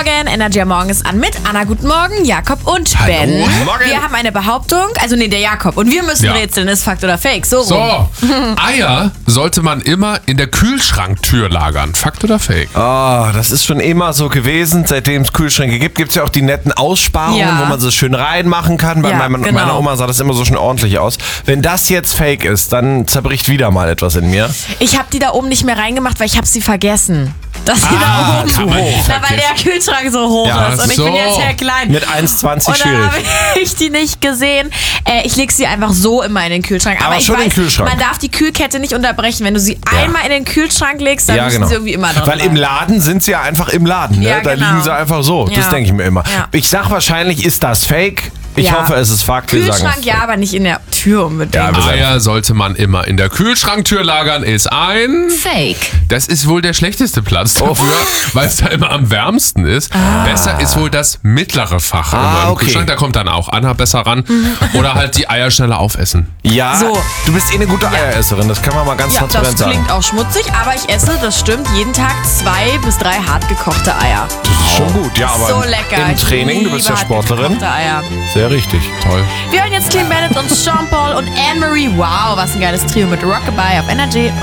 Morgen. Energy am Morgen ist an mit Anna, guten Morgen, Jakob und Hallo, Ben. Morgen. Wir haben eine Behauptung, der Jakob. Und wir müssen rätseln, ist Fakt oder Fake. So rum. So, Eier sollte man immer in der Kühlschranktür lagern. Fakt oder Fake? Oh, das ist schon immer so gewesen. Seitdem es Kühlschränke gibt, gibt es ja auch die netten Aussparungen, Ja. wo man so schön reinmachen kann. Bei Ja, genau. meiner Oma sah das immer so schön ordentlich aus. Wenn das jetzt Fake ist, dann zerbricht wieder mal etwas in mir. Ich habe die da oben nicht mehr reingemacht, weil ich habe sie vergessen. Dass sie da oben, zu hoch. Na, weil der Kühlschrank so hoch Ja, ist und ich bin jetzt sehr klein. Mit 1,20 Und dann schwierig. habe ich die nicht gesehen. Ich lege sie einfach so immer in den Kühlschrank. Aber ich schon weiß, in den Kühlschrank. man darf die Kühlkette nicht unterbrechen. Wenn du sie einmal in den Kühlschrank legst, dann müssen sie irgendwie immer drin Weil im bleiben. Laden sind sie ja einfach im Laden. Ne? Ja, Da genau. liegen sie einfach so. Das Ja. denke ich mir immer. Ja. Ich sag wahrscheinlich, ist das Fake. Ich Ja. hoffe, es ist Fakt. Wir sagen Kühlschrank es. ja, aber nicht in der Tür unbedingt. Ja, wir sagen- Eier sollte man immer in der Kühlschranktür lagern, ist ein... Fake. Das ist wohl der schlechteste Platz Oh. dafür, weil es da immer am wärmsten ist. Besser ist wohl das mittlere Fach immer im okay. Kühlschrank. Da kommt dann auch Anna besser ran. Oder halt die Eier schneller aufessen. Ja, So. du bist eine gute Eieresserin. Das kann man mal ganz Ja, das transparent sagen. klingt auch schmutzig, aber ich esse, das stimmt, jeden Tag 2 bis 3 hart gekochte Eier. Das ist schon gut. Ja, aber So lecker. im Training, du bist ja Ich liebe Sportlerin. hart gekochte Eier. Sehr richtig. Toll. Wir hören jetzt Clean Bandit und Sean Paul und Anne-Marie. Wow, was ein geiles Trio mit Rockabye auf Energy.